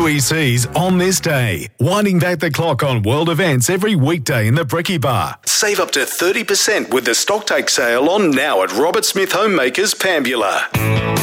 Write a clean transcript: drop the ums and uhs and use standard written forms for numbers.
QEC's On This Day, winding back the clock on world events every weekday in the Bricky Bar. Save up to 30% with the stocktake sale on now at Robert Smith Homemakers, Pambula.